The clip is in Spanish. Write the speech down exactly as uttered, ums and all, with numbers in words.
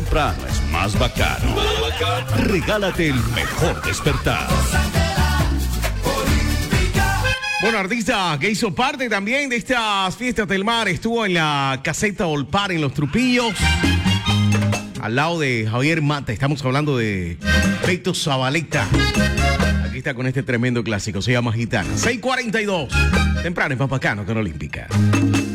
temprano es más bacano. Regálate el mejor despertar. Bueno, artista que hizo parte también de estas fiestas del mar, estuvo en la caseta Olpar en Los Trupillos, al lado de Javier Mata. Estamos hablando de Beto Zabaleta. Aquí está con este tremendo clásico, se llama Gitana. seis cuarenta y dos. Temprano es más bacano que en Olímpica.